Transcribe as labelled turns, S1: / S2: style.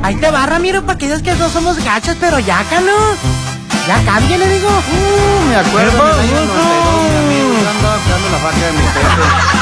S1: Ahí te va, Ramiro, para que digas que no somos gachos, pero ya, Cano. Ya cambia, le digo.
S2: Me acuerdo en el año 92, mi amigo, yo andaba cuidando la vaca de mi jefe.